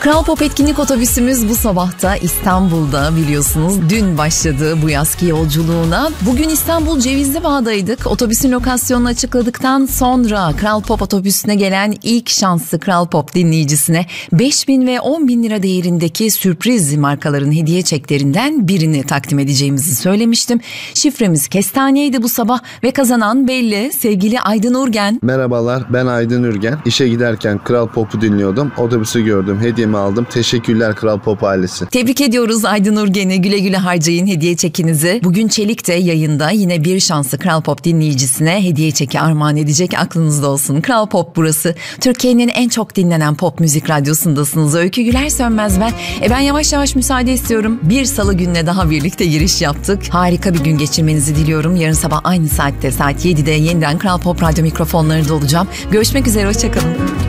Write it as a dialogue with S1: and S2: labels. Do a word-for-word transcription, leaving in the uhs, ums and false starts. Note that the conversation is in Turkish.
S1: Kral Pop etkinlik otobüsümüz bu sabahta İstanbul'da, biliyorsunuz dün başladı bu yazki yolculuğuna. Bugün İstanbul Cevizli Bağ'daydık. Otobüsün lokasyonunu açıkladıktan sonra Kral Pop otobüsüne gelen ilk şanslı Kral Pop dinleyicisine beş bin ve on bin lira değerindeki sürpriz markaların hediye çeklerinden birini takdim edeceğimizi söylemiştim. Şifremiz kestaneydi bu sabah ve kazanan belli. Sevgili Aydın Urgen.
S2: Merhabalar, ben Aydın Urgen. İşe giderken Kral Pop'u dinliyordum. Otobüsü gördüm, hediyemi aldım. Teşekkürler Kral Pop ailesi.
S1: Tebrik ediyoruz Aydın Urgen'i. Güle güle harcayın hediye çekinizi. Bugün Çelik de yayında yine bir şanslı Kral Pop dinleyicisine hediye çeki armağan edecek, aklınızda olsun. Kral Pop burası. Türkiye'nin en çok dinlenen pop müzik radyosundasınız. Öykü Güler Sönmez ben. E ben yavaş yavaş müsaade istiyorum. Bir salı gününe daha birlikte giriş yaptık. Harika bir gün geçirmenizi diliyorum. Yarın sabah aynı saatte saat yedide yeniden Kral Pop radyo mikrofonlarında olacağım. Görüşmek üzere, hoşçakalın.